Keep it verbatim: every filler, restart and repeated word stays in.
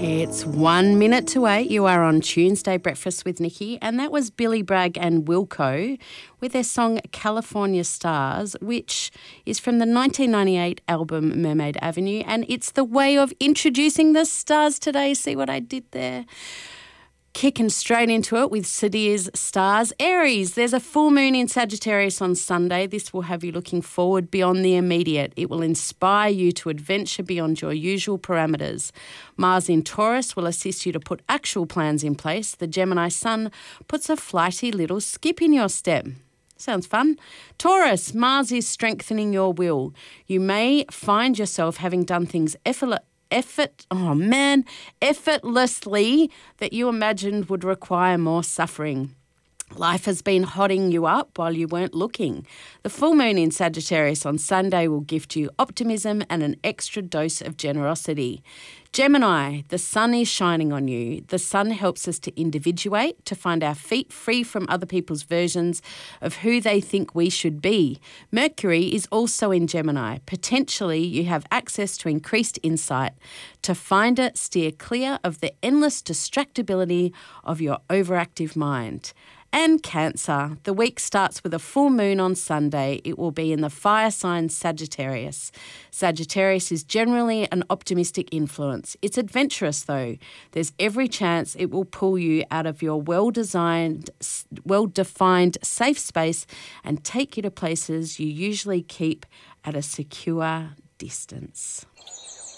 It's one minute to eight. You are on Tuesday Breakfast with Nikki, and that was Billy Bragg and Wilco with their song California Stars, which is from the nineteen ninety-eight album Mermaid Avenue, and it's the way of introducing the stars today. See what I did there? Kicking straight into it with Sadir's stars. Aries, there's a full moon in Sagittarius on Sunday. This will have you looking forward beyond the immediate. It will inspire you to adventure beyond your usual parameters. Mars in Taurus will assist you to put actual plans in place. The Gemini sun puts a flighty little skip in your step. Sounds fun. Taurus, Mars is strengthening your will. You may find yourself having done things effortlessly. Effort, oh man, effortlessly that you imagined would require more suffering. Life has been hotting you up while you weren't looking. The full moon in Sagittarius on Sunday will gift you optimism and an extra dose of generosity. Gemini, the sun is shining on you. The sun helps us to individuate, to find our feet free from other people's versions of who they think we should be. Mercury is also in Gemini. Potentially, you have access to increased insight. To find it, steer clear of the endless distractibility of your overactive mind. And Cancer, the week starts with a full moon on Sunday. It will be in the fire sign Sagittarius. Sagittarius is generally an optimistic influence. It's adventurous though. There's every chance it will pull you out of your well-designed, well-defined safe space and take you to places you usually keep at a secure distance.